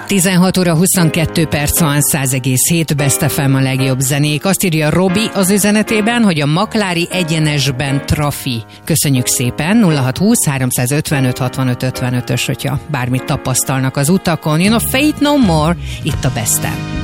16 óra 22 perc van, 100,7 Best FM a legjobb zenék. Azt írja Robi az üzenetében, hogy a Maklári egyenesben trafi. Köszönjük szépen, 0620 355 65 55-ös, hogyha bármit tapasztalnak az utakon. Jön a Faith No More, itt a Best FM.